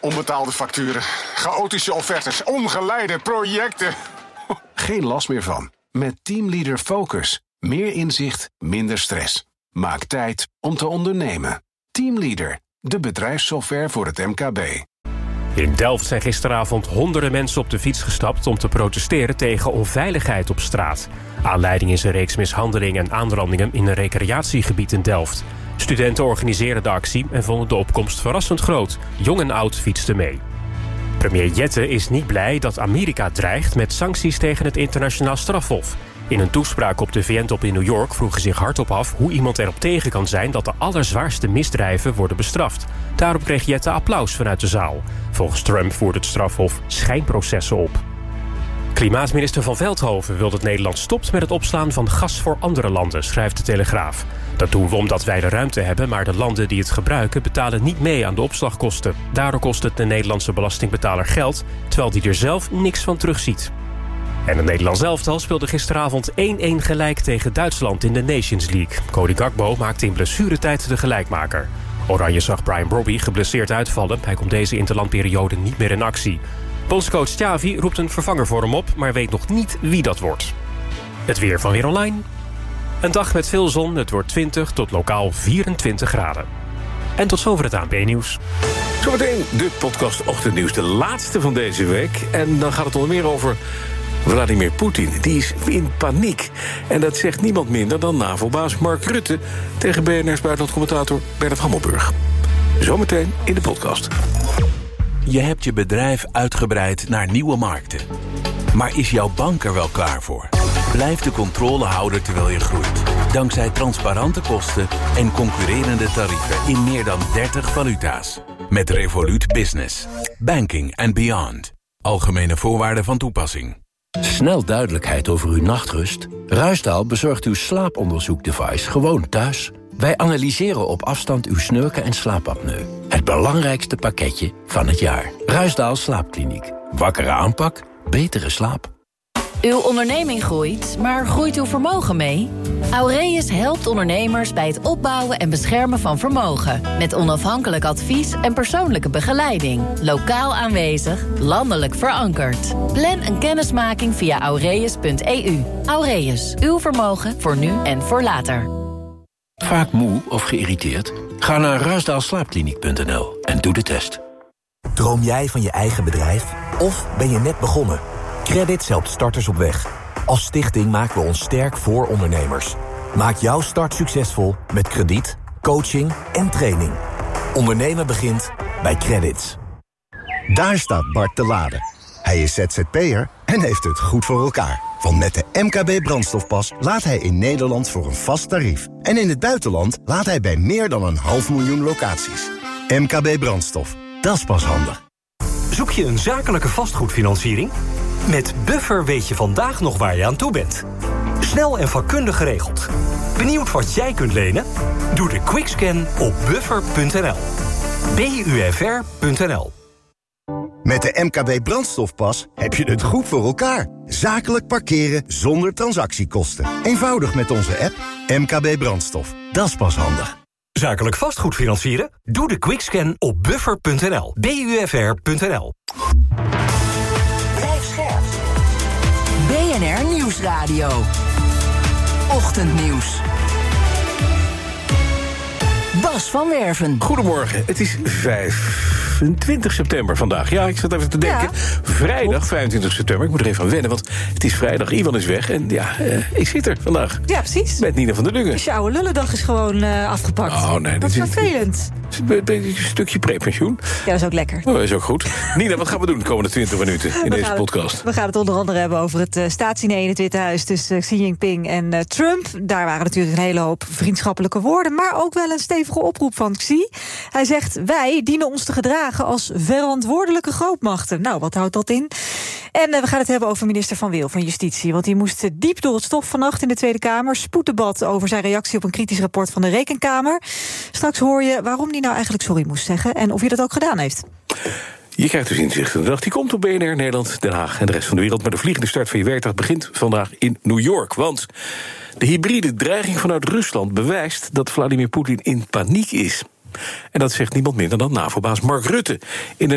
Onbetaalde facturen, chaotische offertes, ongeleide projecten. Geen last meer van. Met Teamleader Focus. Meer inzicht, minder stress. Maak tijd om te ondernemen. Teamleader, de bedrijfssoftware voor het MKB. In Delft zijn gisteravond honderden mensen op de fiets gestapt om te protesteren tegen onveiligheid op straat. Aanleiding is een reeks mishandelingen en aanrandingen in een recreatiegebied in Delft. Studenten organiseerden de actie en vonden de opkomst verrassend groot. Jong en oud fietsten mee. Premier Jette is niet blij dat Amerika dreigt met sancties tegen het internationaal strafhof. In een toespraak op de VN-top in New York vroeg hij zich hardop af hoe iemand erop tegen kan zijn dat de allerzwaarste misdrijven worden bestraft. Daarop kreeg Jette applaus vanuit de zaal. Volgens Trump voert het strafhof schijnprocessen op. Klimaatminister Van Veldhoven wil dat Nederland stopt met het opslaan van gas voor andere landen, schrijft de Telegraaf. Dat doen we omdat wij de ruimte hebben, maar de landen die het gebruiken betalen niet mee aan de opslagkosten. Daardoor kost het de Nederlandse belastingbetaler geld, terwijl die er zelf niks van terugziet. En het Nederlands elftal speelde gisteravond 1-1 gelijk tegen Duitsland in de Nations League. Cody Gakpo maakte in blessuretijd de gelijkmaker. Oranje zag Brian Brobby geblesseerd uitvallen. Hij komt deze interlandperiode niet meer in actie. Bondscoach Xavi roept een vervanger voor hem op, maar weet nog niet wie dat wordt. Het weer van Weer Online. Een dag met veel zon, het wordt 20 tot lokaal 24 graden. En tot zover het ANP-nieuws. Zometeen de podcast Ochtendnieuws, de laatste van deze week. En dan gaat het onder meer over Vladimir Poetin. Die is in paniek. En dat zegt niemand minder dan NAVO-baas Mark Rutte tegen BNR's buitenlandcommentator Bernard Hammelburg. Zometeen in de podcast. Je hebt je bedrijf uitgebreid naar nieuwe markten. Maar is jouw bank er wel klaar voor? Blijf de controle houden terwijl je groeit. Dankzij transparante kosten en concurrerende tarieven in meer dan 30 valuta's. Met Revolut Business. Banking and beyond. Algemene voorwaarden van toepassing. Snel duidelijkheid over uw nachtrust? Ruisdaal bezorgt uw slaaponderzoekdevice gewoon thuis. Wij analyseren op afstand uw snurken en slaapapneu. Het belangrijkste pakketje van het jaar. Ruisdaal Slaapkliniek. Wakkere aanpak, betere slaap. Uw onderneming groeit, maar groeit uw vermogen mee? Aureus helpt ondernemers bij het opbouwen en beschermen van vermogen. Met onafhankelijk advies en persoonlijke begeleiding. Lokaal aanwezig, landelijk verankerd. Plan een kennismaking via aureus.eu. Aureus, uw vermogen voor nu en voor later. Vaak moe of geïrriteerd? Ga naar ruisdaalslaapkliniek.nl en doe de test. Droom jij van je eigen bedrijf? Of ben je net begonnen? Credits helpt starters op weg. Als stichting maken we ons sterk voor ondernemers. Maak jouw start succesvol met krediet, coaching en training. Ondernemen begint bij Credits. Daar staat Bart te laden. Hij is ZZP'er en heeft het goed voor elkaar. Want met de MKB brandstofpas laat hij in Nederland voor een vast tarief. En in het buitenland laat hij bij meer dan 500.000 locaties. MKB brandstof, dat is pas handig. Zoek je een zakelijke vastgoedfinanciering? Met Buffer weet je vandaag nog waar je aan toe bent. Snel en vakkundig geregeld. Benieuwd wat jij kunt lenen? Doe de quickscan op buffer.nl. BUFR.nl. Met de MKB brandstofpas heb je het goed voor elkaar. Zakelijk parkeren zonder transactiekosten. Eenvoudig met onze app MKB brandstof. Dat is pas handig. Zakelijk vastgoed financieren? Doe de quickscan op buffer.nl. BUFR.nl. Blijf scherp. BNR Nieuwsradio. Ochtendnieuws. Bas van Werven. Goedemorgen, het is 25 september vandaag. Ja, ik zat even te denken. Ja. Vrijdag, 25 september. Ik moet er even aan wennen, want het is vrijdag. Ivan is weg en ja, ik zit er vandaag. Ja, precies. Met Nina van der Dungen. Dus je oude lullendag is gewoon afgepakt. Oh, nee, dat is vervelend. Een stukje prepensioen. Ja, dat is ook lekker. Oh, dat is ook goed. Nina, wat gaan we doen de komende 20 minuten in deze podcast? We gaan het onder andere hebben over het staatsdiner in het Witte Huis tussen Xi Jinping en Trump. Daar waren natuurlijk een hele hoop vriendschappelijke woorden, maar ook wel een stevige oproep van Xi. Hij zegt, wij dienen ons te gedragen als verantwoordelijke grootmachten. Nou, wat houdt dat in? En we gaan het hebben over minister Van Wil van Justitie. Want die moest diep door het stof vannacht in de Tweede Kamer. Spoeddebat over zijn reactie op een kritisch rapport van de Rekenkamer. Straks hoor je waarom hij nou eigenlijk sorry moest zeggen en of hij dat ook gedaan heeft. Je krijgt dus inzicht in de dag. Die komt op BNR, Nederland, Den Haag en de rest van de wereld. Maar de vliegende start van je werkdag begint vandaag in New York. Want de hybride dreiging vanuit Rusland bewijst dat Vladimir Poetin in paniek is. En dat zegt niemand minder dan NAVO-baas Mark Rutte. In de